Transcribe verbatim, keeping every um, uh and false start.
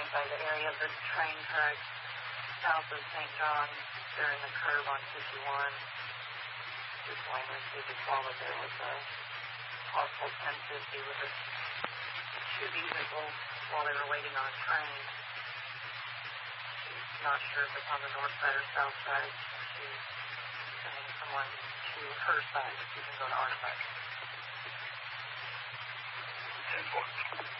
point by the area of the train track south of Saint John during the curve on fifty-one. Just wanted to see if you saw that there was a possible ten fifty with a two vehicles while they were waiting on a train. She's not sure if it's on the north side or south side. She's sending someone to her side. She can go to our side. ten four.